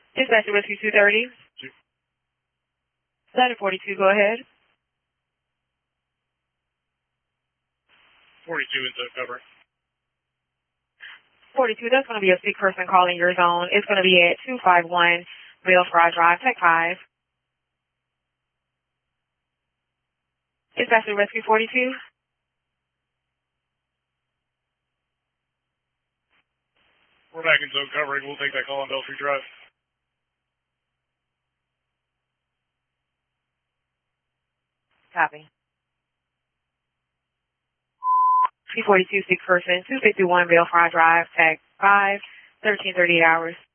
Dispatcher Rescue 230. 742, go ahead. 42 in zone cover. 42, that's going to be a sick person calling your zone. It's going to be at 251 Belfry Drive, Tech 5. Dispatcher Rescue 42. We're back in zone covering. We'll take that call on Belfry Drive. Copy. 242, sick person, 251 Belfry Drive, Tech 5, 1338 hours.